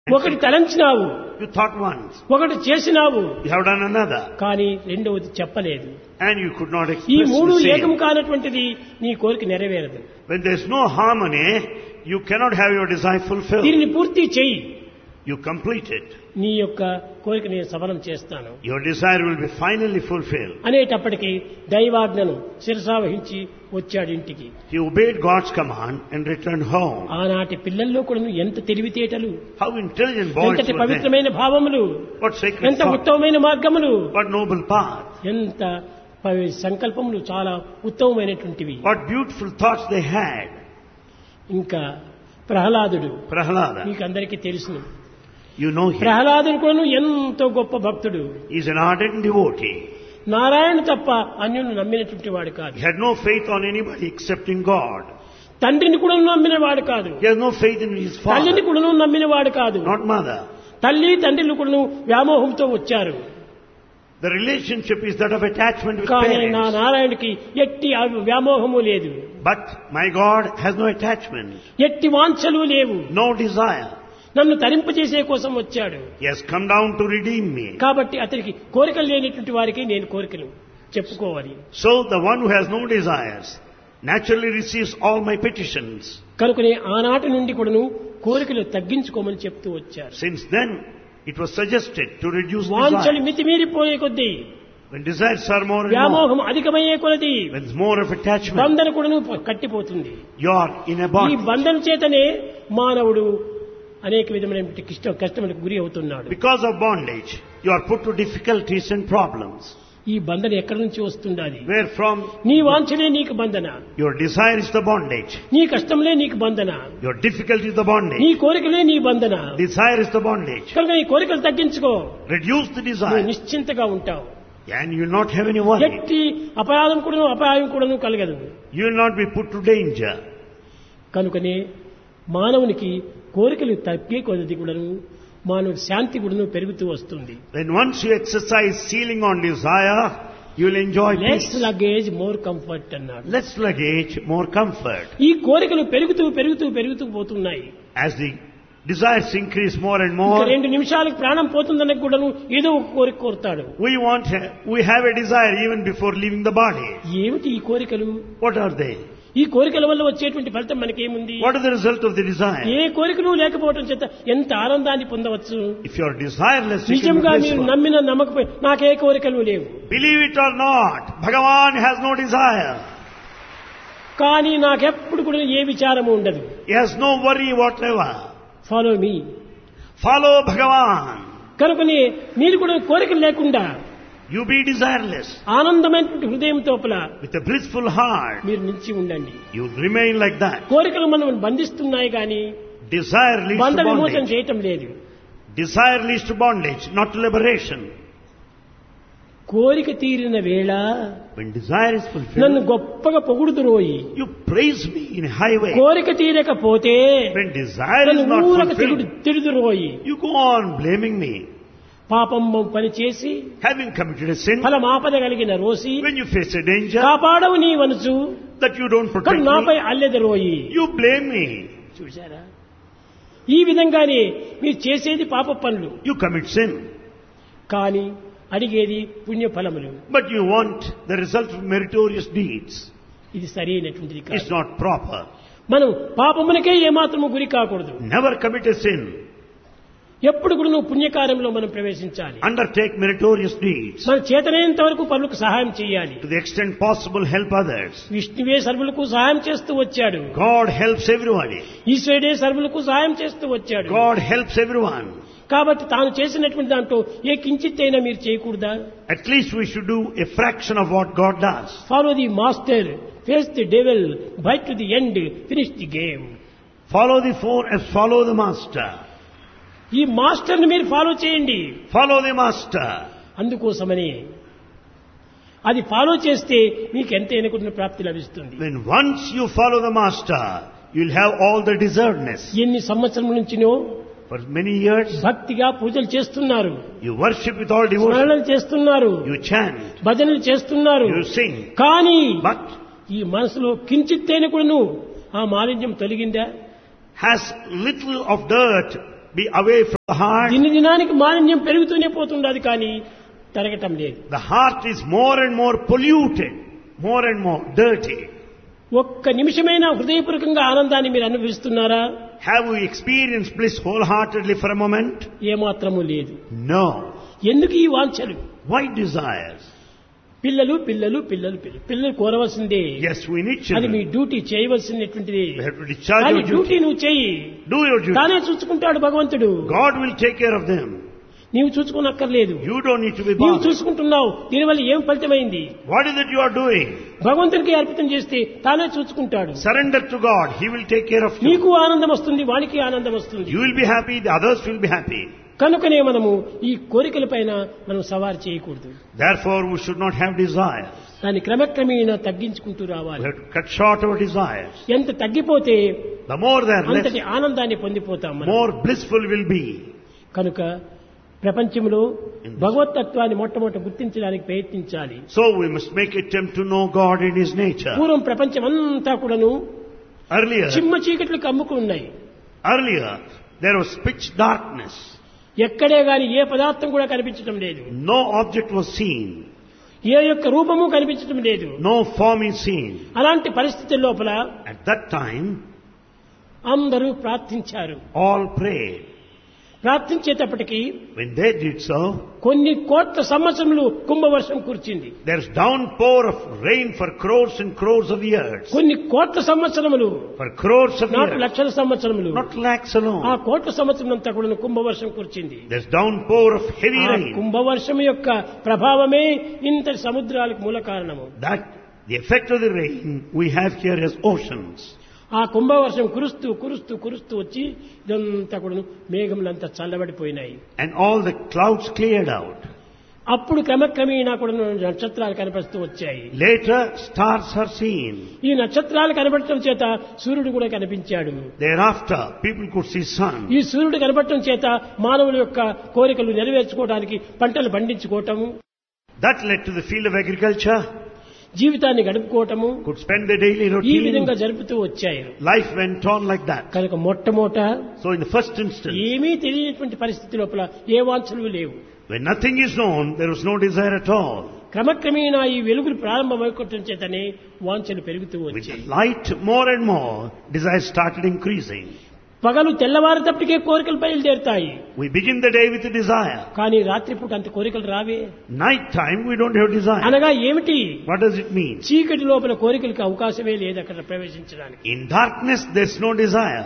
ఒకటి తలంచినావు, You thought once, ఒకటి చేసినావు, you have done another, కానీ రెండవది చెప్పలేదు. and you could not ఈ express మూడు the ఏకం same. కానటువంటిది నీ కోరిక నెరవేరదు. When there is no harmony, you cannot have your desire fulfilled. దీనిని పూర్తి చెయ్యి, You complete it. నీ యొక్క కోరిక నేను సఫలం చేస్తాను Your desire will be finally fulfilled. అనేటప్పటికీ దైవాజ్ఞను శిరసావహించి వచ్చాడు ఇంటికి. He obeyed God's command and returned home. ఆనాటి పిల్లల్లో కూడా ఎంత తెలివితేటలు, How intelligent boys ఎంతటి were then. పవిత్రమైన భావములు, What sacred ఎంత thought. ఉత్తమమైన మార్గములు, What noble path. ఎంత సంకల్పములు చాలా ఉత్తమమైనటువంటివి. What beautiful thoughts they had. ఇంకా ప్రహ్లాదుడు Prahlada. మీకు అందరికీ తెలుసును. You know him. ప్రహ్లాదుడు కూడా ఎంతో గొప్ప భక్తుడు. He is an ardent devotee. Narayana తప్ప అన్యును నమ్మినటువంటి వాడు కాదు. He had no faith on anybody except in God. తండ్రిని కూడా నమ్మిన వాడు కాదు. He has no faith in his తల్లిని father, కూడా నమ్మిన వాడు కాదు. not mother. తల్లి తండ్రులు కూడా వ్యామోహంతో వచ్చారు. The relationship is that of attachment with కానీ నా parents. నారాయణకి ఎట్టి వ్యామోహము లేదు, But my God has no attachment, ఎట్టి వాంఛలు లేవు. no desire. నన్ను తరింపజేసే కోసం వచ్చాడు. He has come down to redeem me. కాబట్టి అతనికి కోరికలు లేనటువంటి వారికి నేను కోరికలు చెప్పుకోవాలి. So the one who has no desires naturally receives all my petitions. కనుకనే ఆనాటి నుండి కూడాను కోరికలు తగ్గించుకోమని చెప్తూ వచ్చారు. Since then, it was suggested to reduce వాంఛలు desire. మితిమీరిపోయే కొద్దీ, When desires are more and more, వ్యామోహం అధికమయ్యే కొలది when there's more of attachment, బంధన కూడాను కట్టిపోతుంది. you are in a ఈ bond. బంధన చేతనే మానవుడు అనేక విధమైన కష్టములకు గురి అవుతున్నాడు. Because of bondage, you are put to difficulties and problems. ఈ బంధన ఎక్కడి నుంచి వస్తుండాలి? Where from? నీ వాంఛలే నీకు బంధన, Your desire is the bondage. నీ కష్టంలే నీకు బంధన, Your difficulty is the నీ bondage. కోరికలే నీ బంధన. Desire is the bondage. కనుక నీ కోరికలు తగ్గించుకో, Reduce the నువ్వు desire నిశ్చింతగా ఉంటావు. and you will not have any worry. ఎట్టి అపాయం కూడాను కలగదు. You will not be put to danger. కనుకనే మానవునికి కోరికలు తగ్గే కొద్ది కూడాను మానవ శాంతి కూడాను పెరుగుతూ వస్తుంది. When once you exercise ceiling on desire, you will enjoy less peace. Luggage more comfort అన్నాడు. Less luggage, more comfort. ఈ కోరికలు పెరుగుతూ పోతున్నాయి. As the desires increase more and ఇంకా more, 2 నిమిషాలకు ప్రాణం పోతుందన్న కూడాను ఏదో ఒక కోరిక కోరుతాడు. we have a desire even before leaving the body. ఏమిటి ఈ కోరికలు? What are they? ఈ కోరికల వల్ల వచ్చేటువంటి ఫలితం మనకేముంది? What is the result of the desire? ఏ కోరికలు లేకపోవడం చేత ఎంత ఆనందాన్ని పొందవచ్చు. If you are desireless, you can be నిజంగా మీరు blissful. నమ్మిన నమ్మకపోయి నాకే కోరికలు లేవు, Believe it or not, Bhagavan has no desire. కానీ నాకెప్పుడు కూడా ఏ విచారము ఉండదు. He has no worry whatever. Follow me. Follow Bhagavan. కనుకనే మీరు కూడా కోరికలు లేకుండా You be desireless. ఆనందమైనటువంటి హృదయం తోపల With a blissful heart, మీరు నిలిచి ఉండండి. you remain like that. కోరికలు మనం బంధిస్తున్నాయి కానీ Desire leads బంధ to విమోచన bondage. చేయటం లేదు. Desire leads to bondage, not to liberation. కోరిక తీరిన వేళ When desire is నన్ను fulfilled, గొప్పగా పొగుడుతురోయి. you praise me in a high way. కోరిక తీరకపోతే When desire is నన్ను not ఊరక fulfilled, తిడుదురోయి. you go on blaming me. పాపం పని చేసి Having committed a sin, ఫలమాపద కలిగిన Rosy when you face a danger కాపాడవు నీ వనుసు that you don't protect నాపై me, అల్లెదరోయి. you blame me. చూశారా? ఈ విధంగానే మీరు చేసేది పాప పనులు, You commit sin, కానీ అడిగేది పుణ్య ఫలములు. but you want the result of meritorious deeds. ఇది సరైనటువంటిది It's కాదు. not proper. మనం పాపమునకే ఏమాత్రము గురి కాకూడదు. Never commit a sin. ఎప్పుడు కూడా నువ్వు పుణ్యకార్యంలో మనం ప్రవేశించాలి. Undertake meritorious deeds. మన చేతనైనంత వరకు పనులకు సహాయం చేయాలి. To the extent possible, help others. విష్ణువే సర్వులకు సహాయం చేస్తూ వచ్చాడు. God helps everybody. ఈశ్వరుడే సర్వులకు సహాయం చేస్తూ వచ్చాడు. God helps everyone. కాబట్టి తాను చేసినటువంటి దాంట్లో ఏ కించిత్తైనా మీరు చేయకూడదా? At least we should do a fraction of what God does. Follow the master, face the devil, byte to the end, finish the game. Follow the master. ఈ మాస్టర్ ని మీరు follow చేయండి. Follow the master. అందుకోసమని అది follow చేస్తే మీకు ఎంతైనా కూడా ప్రాప్తి లభిస్తుంది. When once you follow the master, you'll have all the deservedness. ఎన్ని సంవత్సరం నుంచినో For many years, భక్తిగా పూజలు చేస్తున్నారు, you worship with all devotion. స్మరణలు చేస్తున్నారు, You chant. భజనలు చేస్తున్నారు. You sing. కానీ But ఈ మనసులో కించిత్తైనా కూడాను ఆ మాలిన్యం తొలగిందా? has little of dirt be away from the heart. దిన దినానికి మాలిన్యం పెరుగుతూనే పోతుండదు కానీ తరగటం లేదు. The heart is more and more polluted, more and more dirty. ఒక్క నిమిషమైన హృదయపూర్వకంగా ఆనందాన్ని మీరు అనుభవిస్తున్నారా? Have we experienced bliss wholeheartedly for a moment? ఏమాత్రము లేదు. No. ఎందుకు ఈ వాంఛలు? Why desires? పిల్లలు పిల్లలు పిల్లలు పిల్లలు పిల్లలు కోరవలసిందే. Yes, we need అది మీ children. Duty చేయవలసినటువంటిది. We have to discharge కానీ your డ్యూటీ duty. నువ్వు చెయ్యి, Do your duty. తానే చూసుకుంటాడు భగవంతుడు. God will take care of them. నీవు చూసుకోనక్కర్లేదు. You don't need to be నీవు bothered. చూసుకుంటున్నావు, దీనివల్ల ఏం ఫలితమైంది? What is it you are doing? భగవంతునికి అర్పితం చేస్తే తానే చూసుకుంటాడు. Surrender to God. He will take care of you. నీకు ఆనందం వస్తుంది, వానికి ఆనందం వస్తుంది. You will be happy, the others will be happy. కనుకనే మనము ఈ కోరికల పైన మనం సవారు చేయకూడదు. Therefore, we should not have desires. దాన్ని క్రమక్రమేణా తగ్గించుకుంటూ We రావాలి. have to cut short our desires. ఎంత తగ్గిపోతే The more they are అంతటి less, ఆనందాన్ని పొందిపోతాం మనం. more blissful will be. కనుక ప్రపంచంలో భగవతత్వాన్ని మొట్టమొదట గుర్తించడానికి ప్రయత్నించాలి. So we must make attempt to know God in His nature. పూర్వం ప్రపంచం అంతా కూడాను Earlier, చిమ్మ చీకట్లు కమ్ముకుని ఉన్నాయి. there was pitch darkness. ఎక్కడే గాని ఏ పదార్థం కూడా కనిపించడం లేదు. No object was seen. ఏ యొక్క రూపము కనిపించడం లేదు. No form is seen. అలాంటి పరిస్థితుల లోపల At that time, అందరూ ప్రార్థించారు. all prayed. ప్రార్థించేటప్పటికి When they did so, కొన్ని కోట్ల సంవత్సరములు కుంభవర్షం కురిచింది. there's downpour of rain for crores and crores of years. కొన్ని కోట్ల సంవత్సరములు, For crores of not years. లక్షల సంవత్సరములు, Not lakhs ఆ alone. కోట్ల సంవత్సరం అంతా కూడా కుంభవర్షం కురిచింది. There's downpour of heavy ఆ rain. కుంభవర్షం యొక్క ప్రభావమే ఇంతటి సముద్రాలకు మూల కారణము. That, the effect of the rain we have here as oceans. ఆ కుంభవర్షం కురుస్తూ కురుస్తూ కురుస్తూ వచ్చి ఇదంతా కూడా మేఘములంతా చల్లబడిపోయినాయి. And all the clouds cleared out. అప్పుడు క్రమక్రమేణా కూడా నక్షత్రాలు కనిపిస్తూ వచ్చాయి. Later, stars are seen. ఈ నక్షత్రాలు కనబడటం చేత సూర్యుడు కూడా కనిపించాడు. Thereafter, people could see sun. ఈ సూర్యుడు కనబడటం చేత మానవుల యొక్క కోరికలు నెరవేర్చుకోవడానికి పంటలు పండించుకోవటము, That led to the field of agriculture. జీవితాన్ని గడుపుకోవటము, Could spend their daily ఈ routine. విధంగా జరుపుతూ వచ్చాయి. Life went on like that. కనుక మొట్టమొదట So in the first instance, ఏమీ తెలియనటువంటి పరిస్థితి లోపల ఏ వాంఛలు లేవు. when nothing is known, there was no desire at all. క్రమక్రమేణా ఈ వెలుగులు ప్రారంభమైకోవటం చేతనే వాంఛలు పెరుగుతూ With the వచ్చాయి. light more and more, desire started increasing. పగలు తెల్లవారేటప్పటికే కోరికలు బయలుదేరుతాయి. We begin the day with a desire. కానీ రాత్రిపూట అంత కోరికలు రావే. Night time, we don't have desire. అనగా ఏమిటి? What does it mean? చీకటి లోపల కోరికలకు అవకాశమే లేదు అక్కడ ప్రవేశించడానికి. In darkness, there's no desire.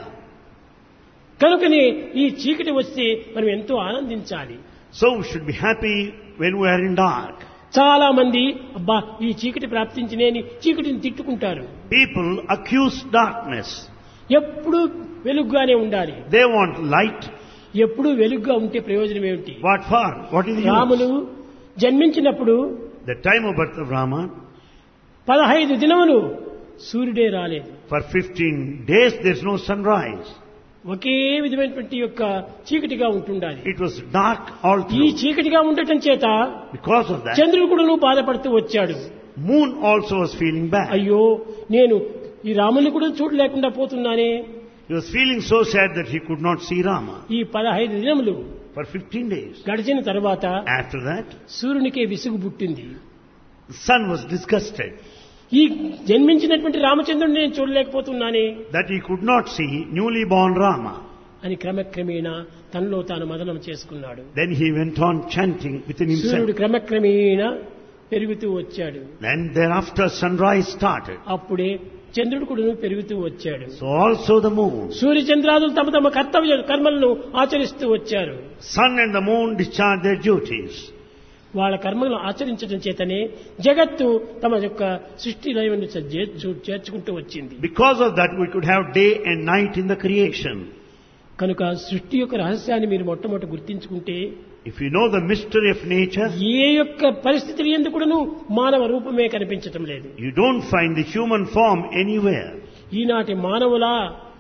కనుకనే ఈ చీకటి వస్తే మనం ఎంతో ఆనందించాలి. So we should be happy when we are in dark. చాలా మంది అబ్బా ఈ చీకటి ప్రాప్తించినేని చీకటిని తిట్టుకుంటారు. People accuse darkness. ఎప్పుడు వెలుగుగానే ఉండాలి. They want light. ఎప్పుడు వెలుగుగా ఉంటే ప్రయోజనం ఏమిటి? What for? What is the Ramulu use? జన్మించినప్పుడు The time of birth of Rama, 15 దినములు సూర్యుడే రాలేదు. for 15 days there's no sunrise. ఒకే విధమైనటువంటి యొక్క చీకటిగా ఉంటుండాలి. It was dark all ఈ through. చీకటిగా ఉండటం చేత Because of that, చంద్రుడు కూడా బాధపడుతూ వచ్చాడు. moon also was feeling bad. అయ్యో నేను ఈ రాముని కూడా చూడలేకుండా పోతున్నానే. He was feeling so sad that he could not see Rama. ఈ 15 దినములు For 15 days. గడిచిన తర్వాత After that, సూర్యునికే విసుగు పుట్టింది. the sun was disgusted ఈ జన్మించినటువంటి రామచంద్రుడిని నేను చూడలేకపోతున్నానే that he could not see newly born Rama. అని క్రమక్రమేణా తనలో తాను మదనం చేసుకున్నాడు. Then he went on chanting within himself. సూర్యుడు క్రమక్రమేణా పెరుగుతూ వచ్చాడు. Then thereafter sunrise started. అప్పుడే చంద్రుడు కూడా పెరుగుతూ వచ్చాడు. So also the moon. సూర్య చంద్రాదులు తమ తమ కర్మలను ఆచరిస్తూ వచ్చారు. Sun and the moon discharged their duties. వాళ్ళ కర్మలను ఆచరించడం చేతనే జగత్తు తమ యొక్క సృష్టి లయವನ್ನು చేర్చుకుంటూ వచ్చింది. Because of that we could have day and night in the creation. కనుక సృష్టి యొక్క రహస్యాన్ని మీరు మొట్టమొదట గుర్తించుకుంటే, If you know the mystery of nature, ఏ యొక్క పరిస్థితులు ఎందుకును మానవ రూపమే కనిపించటం లేదు. you don't find the human form anywhere. ఈనాటి మానవుల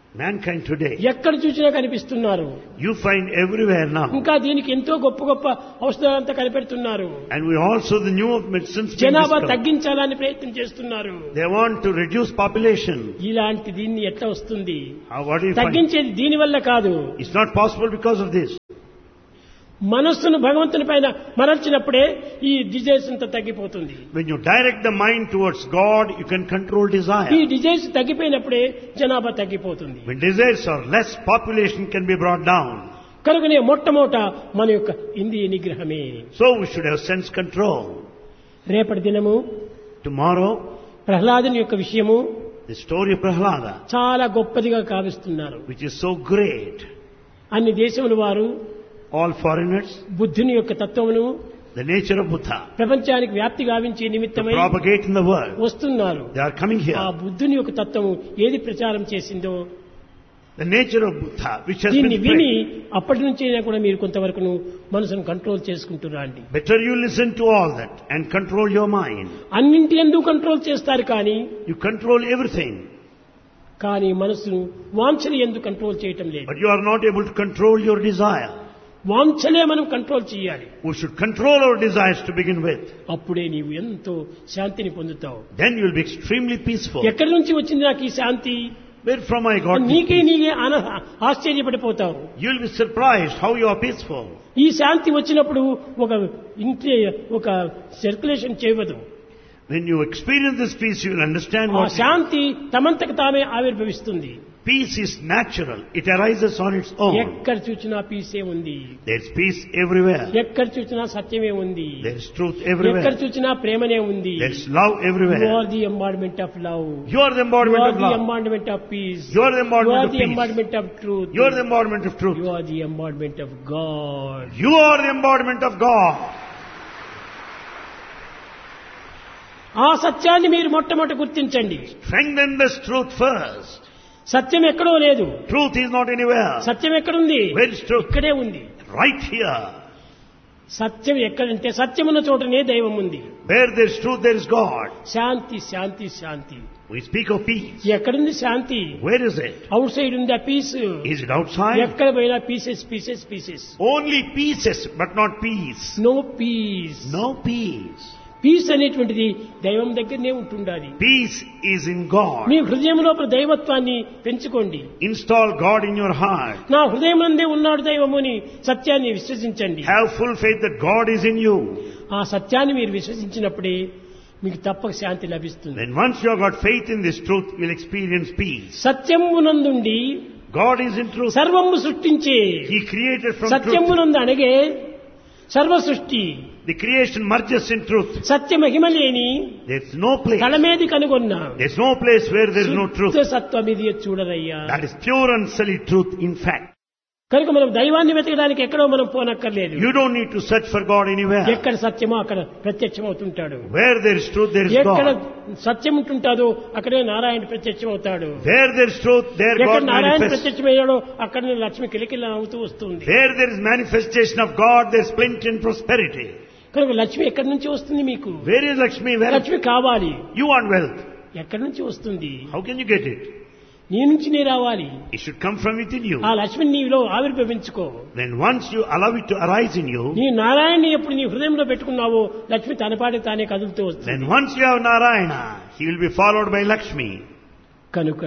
Mankind today, ఎక్కడ చూసినా కనిపిస్తున్నారు. you find everywhere now. ఇంకా దీనికి ఎంతో గొప్ప గొప్ప ఔషధాలంతా కనిపెడుతున్నారు. And we also the new medicines being జనాభా discovered. తగ్గించాలని ప్రయత్నం చేస్తున్నారు. They want to reduce population. ఇలాంటి దీన్ని ఎట్లా వస్తుంది? What do you find? తగ్గించేది దీని వల్ల కాదు. It's not possible because of this. మనస్సును భగవంతుని పైన మరల్చినప్పుడే ఈ డిజైర్స్ అంతా తగ్గిపోతుంది. When you direct the mind towards God, you can control ఈ desire. డిజైర్స్ తగ్గిపోయినప్పుడే జనాభా తగ్గిపోతుంది. When desires are less, population can be brought down. కనుకనే మొట్టమొదట మన యొక్క ఇంద్రియ నిగ్రహమే. So we should have sense control. రేపటి దినము Tomorrow, ప్రహ్లాదుని యొక్క విషయము the story of Prahlada, చాలా గొప్పదిగా కావిస్తున్నారు. which is so great. అన్ని దేశముల వారు All foreigners, బుద్ధుని యొక్క తత్వమును the nature of Buddha, ప్రపంచానికి వ్యాప్తి గావించే to నిమిత్తమై propagate in the world. వస్తున్నారు. They are coming ఆ here. బుద్ధుని యొక్క తత్వము ఏది ప్రచారం చేసిందో The nature of Buddha, which has దీన్ని been విని spread. అప్పటి నుంచైనా కూడా మీరు కొంతవరకు మనసును కంట్రోల్ చేసుకుంటున్నా అండి. Better you listen to all that and control your mind. అన్నింటి ఎందుకు కంట్రోల్ చేస్తారు కానీ You control everything, కానీ మనసును వాంఛని ఎందుకు కంట్రోల్ చేయటం లేదు. but you are not able to control your desire. వాంఛనే మనం కంట్రోల్ చేయాలి. We should control our desires to begin with. అప్పుడే నీవు ఎంతో శాంతిని పొందుతావు. Then you will be extremely peaceful. ఎక్కడి నుంచి వచ్చింది నాకు ఈ శాంతి? Where from I got this నీకే peace? నీకే ఆశ్చర్యపడిపోతావు. You will be surprised how you are peaceful. ఈ శాంతి వచ్చినప్పుడు ఒక circulation చేయవదు. When you experience this peace, you will understand ఆ what శాంతి తమంతకు తామే ఆవిర్భవిస్తుంది. peace is natural. It arises on its own. ఎక్కడ చూసినా పీసే ఉంది. There is peace everywhere. ఎక్కడ చూసినా సత్యమే ఉంది. There is truth ఎక్కడ everywhere. చూసినా ప్రేమనే ఉంది. There is love You everywhere. are the embodiment of love. You are the You embodiment are of the love. embodiment of peace. You are the You embodiment are of the peace. embodiment of truth. You are the embodiment of truth. You are the embodiment of God. You are the embodiment of God. ఆ సత్యాన్ని మీరు మొట్టమొదట గుర్తించండి. Strengthen this truth first. సత్యం ఎక్కడో లేదు. Truth is not anywhere. సత్యం ఎక్కడుంది? Where is truth? ఇక్కడే ఉంది. Right here. సత్యం ఎక్కడంటే సత్యమున్న చోటనే దైవం ఉంది. Where there is truth, there is God. Shanti Shanti Shanti. We speak of peace. ఎక్కడుంది శాంతి? Where is it? Out side ఉంది ఆ పీస్. Is it outside? ఎక్కడ పోయినా pieces pieces pieces. Only pieces, but not peace. No piece. No peace. Piece అనేటువంటిది దైవం దగ్గరనే ఉంటుండాలి. Peace is in God. మీ హృదయం లోపల దైవత్వాన్ని పెంచుకోండి. Install God in your heart. నా హృదయం నందే ఉన్నాడు దైవముని సత్యాన్ని విశ్వసించండి. Have full faith that God is in you. ఆ సత్యాన్ని మీరు విశ్వసించినప్పుడే మీకు తప్పక శాంతి లభిస్తుంది. Then once you have got faith in this truth, you will experience peace. సత్యమునందుండి God is in truth. సర్వము సృష్టించే He created from truth. సత్యమునందు అనగే సర్వ సృష్టి. The creation merges in truth. సత్య మహిమ లేని There's no place. తలమేది కనుగొన్నా There's no place where there's no truth. శుద్ధ సత్వమిది చూడరయ్యా. That is pure and solid truth in fact. కనుక మనం దైవాన్ని వెతకడానికి ఎక్కడో మనం పోనక్కర్లేదు. You don't need to search for God anywhere. ఎక్కడ సత్యమో అక్కడ ప్రత్యక్షం అవుతుంటాడు. Where there is truth, there is ఎక్కడ God. సత్యం ఉంటుంటాదో అక్కడే నారాయణ ప్రత్యక్షం అవుతాడు. Where there is truth, there ఎక్కడ God నారాయణ manifests. ప్రత్యక్షమయ్యాడో అక్కడనే లక్ష్మి కిలకిల అవుతూ వస్తుంది. Where there is manifestation of God, there is plenty and prosperity. కనుక లక్ష్మి ఎక్కడి నుంచి వస్తుంది మీకు? Where is Lakshmi? Where Lakshmi కావాలి. you want wealth? ఎక్కడి నుంచి వస్తుంది? How can you get it? నీ నుంచి నీ రావాలి. It should come from within you. ఆ లక్ష్మిని నీలో ఆవిర్భవించుకో. Then once you allow it to arise in you, నీ నారాయణని ఎప్పుడు నీ హృదయంలో పెట్టుకున్నావో లక్ష్మి తనపాటి తానే కదులుతూ వస్తుంది. then once you have Narayana, he will be followed by Lakshmi. కనుక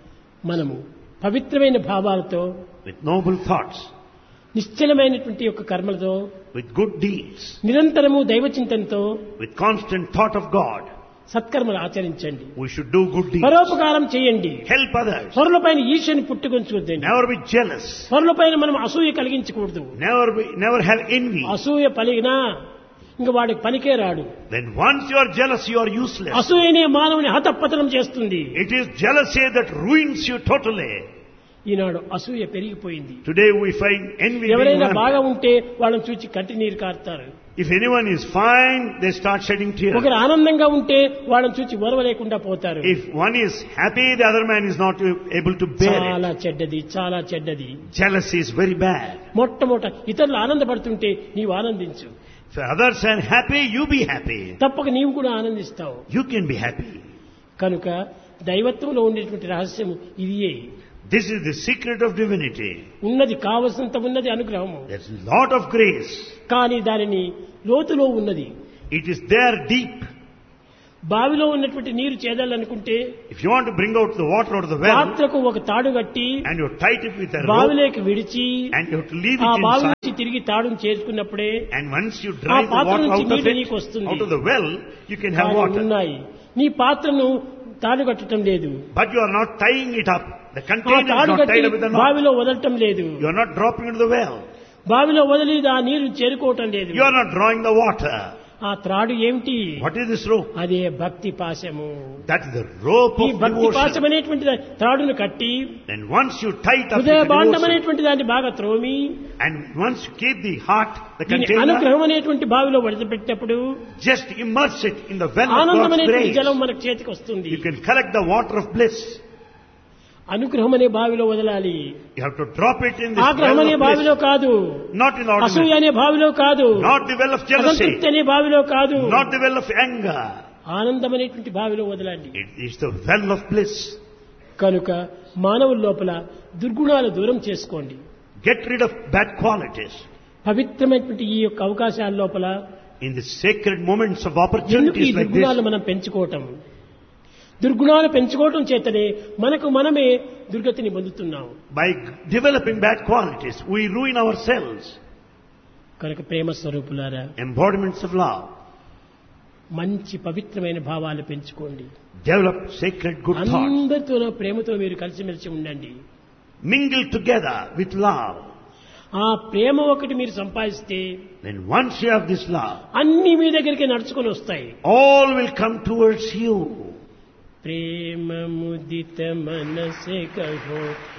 మనము పవిత్రమైన భావాలతో With noble thoughts, నిశ్చలమైనటువంటి యొక్క కర్మలతో with good deeds, నిరంతరము దైవ చింతనతో with constant thought of God, సత్కర్మలు ఆచరించండి. we should do good deeds. పరోపకారం చేయండి. Help others. పరులపైన ఈర్ష్యని పుట్టుకొంచుకోద్దండి. Never be jealous. పరులపైన మనం అసూయ కలిగించకూడదు. Never have envy. అసూయ పలిగినా ఇంక వాడికి పనికే రాడు. Then once you are jealous, you are useless. అసూయనే మానవుని హతపతనం చేస్తుంది. It is jealousy that ruins you totally. ఈనాడు అసూయ పెరిగిపోయింది. Today we find envy being ఎవరైనా rampant. బాగా ఉంటే వాళ్ళని చూచి కంటి నీరు కారుతారు. If anyone is fine, they start shedding tears. ఒకరు ఆనందంగా ఉంటే వాళ్ళని చూచి ఓర్వలేకుండా పోతారు. If one is happy, the other man is not able to bear చాలా it. చెడ్డది, చాలా చెడ్డది. Jealousy is very bad. మొట్టమొదట ఇతరులు ఆనందపడుతుంటే నీవు ఆనందించు. If others are happy, you be happy. తప్పక నీవు కూడా ఆనందిస్తావు. You can be happy. కనుక దైవత్వంలో ఉండేటువంటి రహస్యం ఇదియే. This is the secret of divinity. ఉన్నది కావలసినంత ఉన్నది అనుగ్రహము. There's a lot of grace. కానీ దానిని లోతులో ఉన్నది. It is there deep. బావిలో ఉన్నటువంటి నీరు చేదాలనుకుంటే If you want to bring out the water out of the well, పాత్రకు ఒక తాడు కట్టి and you tie it with a rope, బావిలోకి విడిచి and you have to leave ఆ it బావి inside, నుంచి తిరిగి తాడును చేసుకున్నప్పుడే and once you dry the పాత్ర water నుంచి out of నీరు it, నీకు వస్తుంది. out of the well, you can have కానీ water. ఉన్నాయి. నీ పాత్రను తాడు కట్టడం లేదు. But you are not tying it up. The ఆ container is తాడు not కట్టి tied up with a knot. బావిలో వదలటం లేదు. You are not dropping into the well. బావిలో వదిలి ఆ నీరు చేరుకోవటం లేదు. You are not drawing the water. ఆ త్రాడు ఏమిటి? What is this rope? అదే భక్తి పాశము. That is the rope ఈ of భక్తి పాశం devotion. అనేటువంటి త్రాడును కట్టి And once you tie it up with హృదయ the భాండం devotion, అనేటువంటి దాన్ని బాగా త్రోమి and once you keep the heart, the దీని container, అనుగ్రహం అనేటువంటి బావిలో వడిచిపెట్టినప్పుడు just immerse it in the well of ఆనందం God's అనేటువంటి grace. జలం మనకు చేతికి వస్తుంది. You can collect the water of bliss. అనుగ్రహం అనే బావిలో వదలాలి. You have to drop it in this ఆగ్రహం well అనే of బావిలో bliss. కాదు. Not in అసూయ ordinary. అనే బావిలో కాదు. Not the well of jealousy. అసంతృప్తి అనే బావిలో కాదు. Not the well of anger. ఆనందం అనేటువంటి బావిలో వదలాలి. It is the well of bliss. కనుక మానవుల లోపల దుర్గుణాలు దూరం చేసుకోండి. Get rid of bad qualities. పవిత్రమైనటువంటి ఈ యొక్క అవకాశాల లోపల In the sacred moments of ఎందుకు ఈ opportunities like దుర్గుణాలు this, మనం పెంచుకోవటం? దుర్గుణాలు పెంచుకోవటం చేతనే మనకు మనమే దుర్గతిని పొందుతున్నాం. by developing bad qualities, we ruin ourselves. కనుక ప్రేమ స్వరూపులారా, Embodiments of love. మంచి పవిత్రమైన భావాలు పెంచుకోండి. Develop sacred good thoughts. అందరితో ప్రేమతో మీరు కలిసిమెలిసి ఉండండి. Mingle together with love. ఆ ప్రేమ ఒకటి మీరు సంపాదిస్తే Then once you have this love, అన్ని మీ దగ్గరికి నడుచుకొని వస్తాయి. all will come towards you. ప్రేమ ముదిత మనసే కహో